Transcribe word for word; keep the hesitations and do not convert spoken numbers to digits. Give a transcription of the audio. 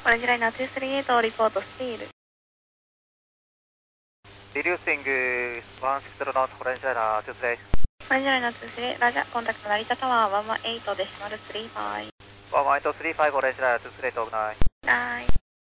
オレンジライナーにさんはちリポートスティール。 Reducing one six zero knot, Orange Liner にさん。 オレンジライナーにさん、ラジャ、コンタクト成田タワーいちいちデシマルさんじゅうご。 いちいちさんじゅうご、Orange Liner にさん、トークナイン。 はい。